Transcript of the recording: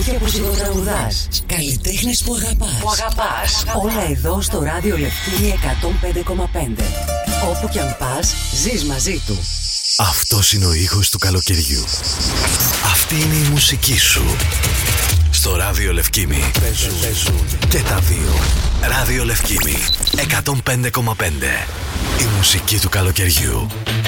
Τραγούδια που τραγουδάς. Καλλιτέχνες που αγαπάς. Όλα εδώ στο ράδιο Λευκήνη 105,5. Όπου κι αν πας, ζεις μαζί του. Αυτός είναι ο ήχος του καλοκαιριού. Αυτή είναι η μουσική σου. Στο ράδιο Λευκήνη παίζουν και τα δύο. Ράδιο Λευκήνη 105,5. Η μουσική του καλοκαιριού.